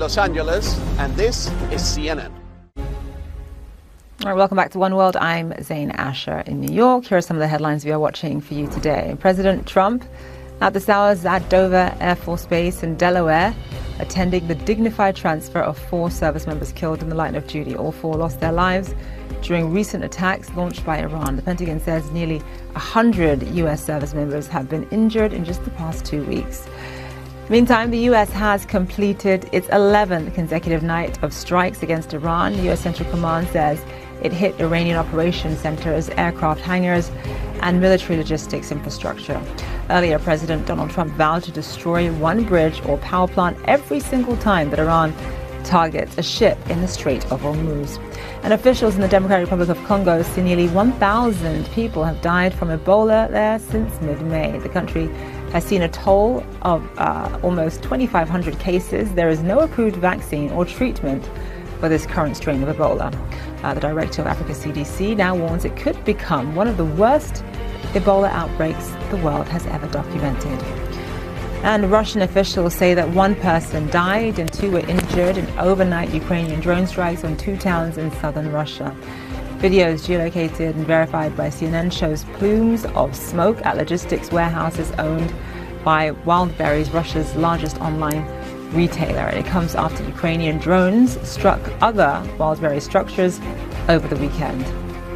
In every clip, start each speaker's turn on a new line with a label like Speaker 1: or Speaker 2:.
Speaker 1: Los Angeles, and this is CNN.
Speaker 2: All right, welcome back to One World. I'm Zain Asher in New York. Here are some of the headlines we are watching for you today. President Trump at this hour is at Dover Air Force Base in Delaware, attending the dignified transfer of 4 service members killed in the line of duty. All 4 lost their lives during recent attacks launched by Iran. The Pentagon says nearly 100 U.S. service members have been injured in just the past 2 weeks. Meantime, the U.S. has completed its 11th consecutive night of strikes against Iran. The U.S. Central Command says it hit Iranian operation centers, aircraft hangars, and military logistics infrastructure. Earlier, President Donald Trump vowed to destroy one bridge or power plant every single time that Iran targets a ship in the Strait of Hormuz. And officials in the Democratic Republic of Congo say nearly 1,000 people have died from Ebola there since mid-May. The country has seen a toll of almost 2,500 cases. There is no approved vaccine or treatment for this current strain of Ebola. The director of Africa CDC now warns it could become one of the worst Ebola outbreaks the world has ever documented. And Russian officials say that 1 person died and 2 were injured in overnight Ukrainian drone strikes on 2 towns in southern Russia. Videos geolocated and verified by CNN shows plumes of smoke at logistics warehouses owned by Wildberries, Russia's largest online retailer. It comes after Ukrainian drones struck other Wildberries structures over the weekend.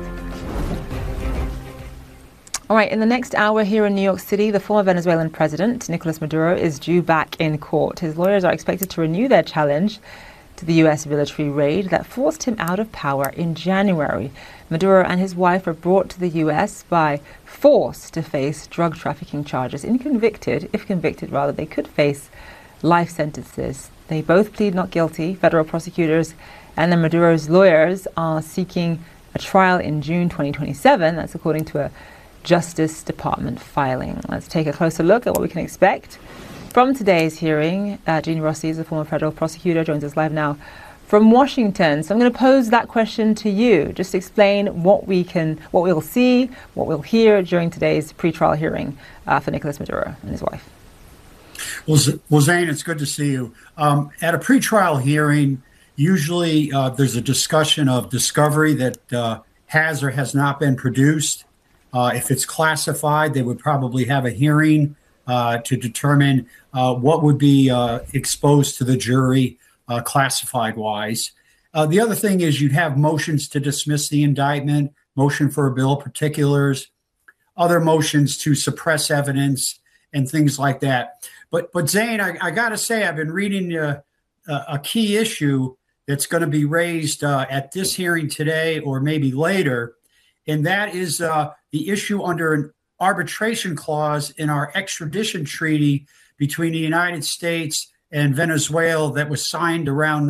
Speaker 2: All right, in the next hour here in New York City, the former Venezuelan president, Nicolas Maduro, is due back in court. His lawyers are expected to renew their challenge to the U.S. military raid that forced him out of power in January. Maduro and his wife were brought to the U.S. by force to face drug trafficking charges. If convicted, they could face life sentences. They both plead not guilty. Federal prosecutors and then Maduro's lawyers are seeking a trial in June 2027. That's according to a Justice Department filing. Let's take a closer look at what we can expect from today's hearing. Jeannie Rossi is a former federal prosecutor, joins us live now from Washington. So I'm going to pose that question to you. Just explain what we'll see, what we'll hear during today's pretrial hearing for Nicolas Maduro and his wife.
Speaker 3: Well, Zain, it's good to see you. At a pretrial hearing, usually there's a discussion of discovery that has or has not been produced. If it's classified, they would probably have a hearing to determine what would be exposed to the jury classified-wise. The other thing is you'd have motions to dismiss the indictment, motion for a bill of particulars, other motions to suppress evidence, and things like that. But Zain, I got to say, I've been reading a key issue that's going to be raised at this hearing today or maybe later, and that is the issue under an arbitration clause in our extradition treaty between the United States and Venezuela that was signed around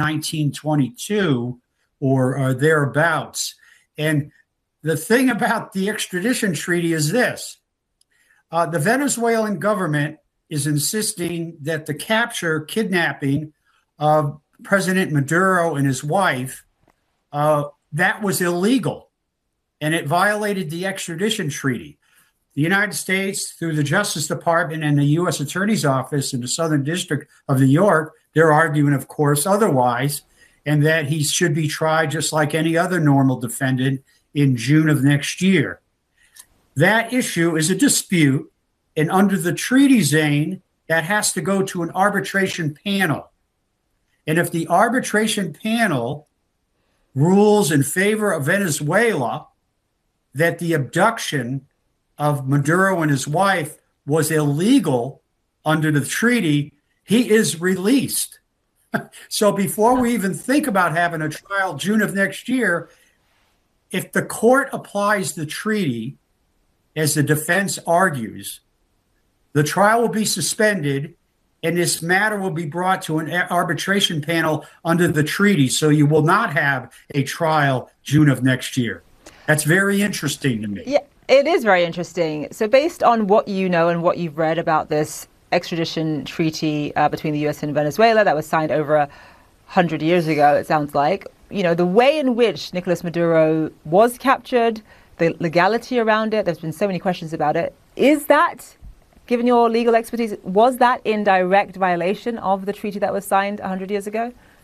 Speaker 3: 1922 or thereabouts. And the thing about the extradition treaty is this. The Venezuelan government is insisting that the kidnapping of President Maduro and his wife, that was illegal. And it violated the extradition treaty. The United States, through the Justice Department and the U.S. Attorney's Office in the Southern District of New York, they're arguing, of course, otherwise, and that he should be tried just like any other normal defendant in June of next year. That issue is a dispute, and under the treaty, Zain, that has to go to an arbitration panel. And if the arbitration panel rules in favor of Venezuela that the abduction of Maduro and his wife was illegal under the treaty, he is released. So before we even think about having a trial June of next year, if the court applies the treaty, as the defense argues, the trial will be suspended and this matter will be brought to an arbitration panel under the treaty. So you will not have a trial June of next year. That's very interesting to me.
Speaker 2: Yeah, it is very interesting. So based on what you know and what you've read about this extradition treaty between the U.S. and Venezuela that was signed over 100 years ago, it sounds like, you know, the way in which Nicolas Maduro was captured, the legality around it, there's been so many questions about it. Is that, given your legal expertise, was that in direct violation of the treaty that was signed 100 years ago?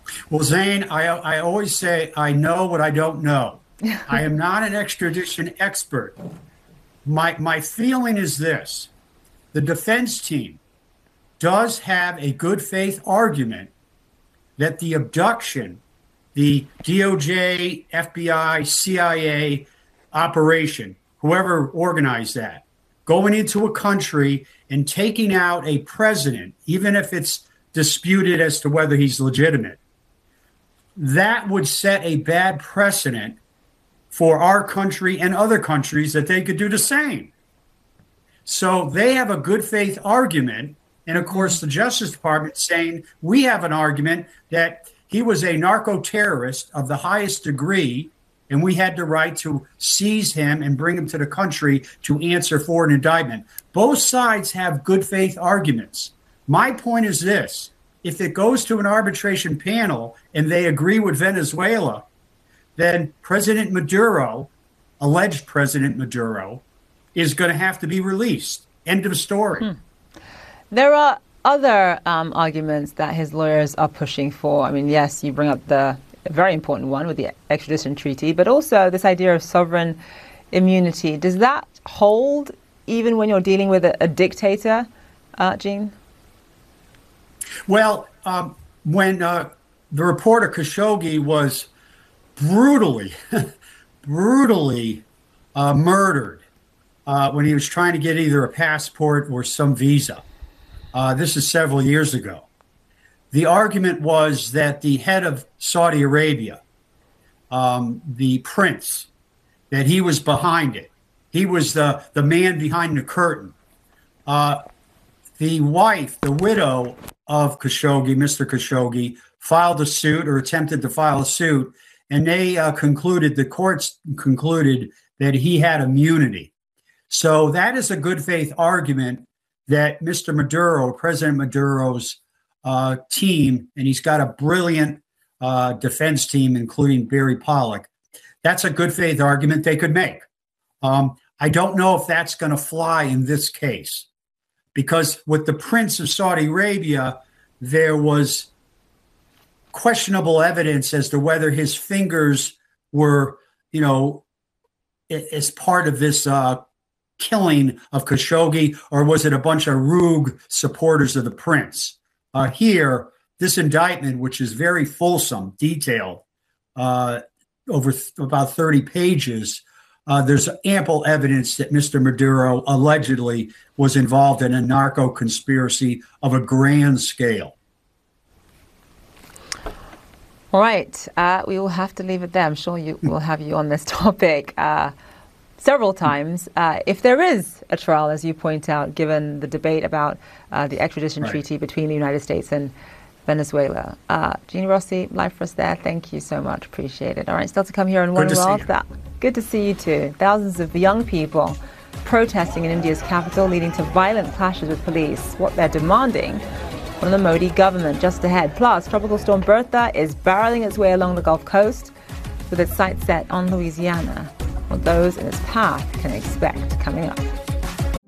Speaker 3: Well, Zane, I always say I know what I don't know. I am not an extradition expert. My feeling is this: the defense team does have a good faith argument that the abduction, the DOJ, FBI, CIA operation, whoever organized that, going into a country and taking out a president, even if it's disputed as to whether he's legitimate, that would set a bad precedent for our country and other countries that they could do the same. So they have a good faith argument. And of course, the Justice Department saying we have an argument that he was a narco-terrorist of the highest degree, and we had the right to seize him and bring him to the country to answer for an indictment. Both sides have good faith arguments. My point is this: if it goes to an arbitration panel and they agree with Venezuela, then President Maduro, alleged President Maduro, is going to have to be released. End of story.
Speaker 2: There are other arguments that his lawyers are pushing for. I mean, yes, you bring up the very important one with the extradition treaty, but also this idea of sovereign immunity. Does that hold even when you're dealing with a dictator, Gene?
Speaker 3: Well, when the reporter Khashoggi was brutally murdered when he was trying to get either a passport or some visa, this is several years ago, the argument was that the head of Saudi Arabia, the prince, that he was behind it. He was the man behind the curtain. The wife, the widow of Khashoggi, Mr. Khashoggi, filed a suit or attempted to file a suit, and they the courts concluded that he had immunity. So that is a good faith argument that Mr. Maduro, President Maduro's team, and he's got a brilliant defense team, including Barry Pollock. That's a good faith argument they could make. I don't know if that's going to fly in this case, because with the Prince of Saudi Arabia, there was questionable evidence as to whether his fingers were, as part of this killing of Khashoggi, or was it a bunch of rogue supporters of the prince? Here, this indictment, which is very fulsome, detailed, over about 30 pages, there's ample evidence that Mr. Maduro allegedly was involved in a narco conspiracy of a grand scale.
Speaker 2: All right. We will have to leave it there. I'm sure we'll have you on this topic several times. If there is a trial, as you point out, given the debate about the extradition treaty between the United States and Venezuela. Gene Rossi, live for us there. Thank you so much. Appreciate it. All right. Still to come here on One World. Good to see you too. Thousands of young people protesting in India's capital, leading to violent clashes with police. What they're demanding from the Modi government just ahead. Plus, Tropical Storm Bertha is barreling its way along the Gulf Coast with its sights set on Louisiana. What those in its path can expect coming up.